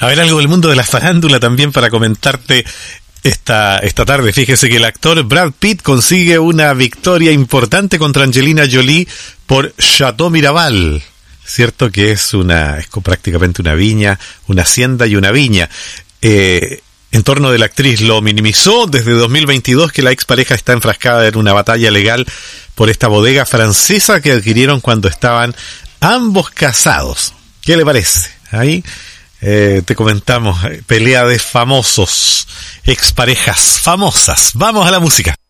A ver, algo del mundo de la farándula también para comentarte esta tarde. Fíjese que el actor Brad Pitt consigue una victoria importante contra Angelina Jolie por Chateau Miraval. Cierto que es prácticamente una viña, una hacienda y una viña. En torno de la actriz lo minimizó desde 2022 que la expareja está enfrascada en una batalla legal por esta bodega francesa que adquirieron cuando estaban ambos casados. ¿Qué le parece? Ahí te comentamos, pelea de famosos, exparejas famosas. Vamos a la música.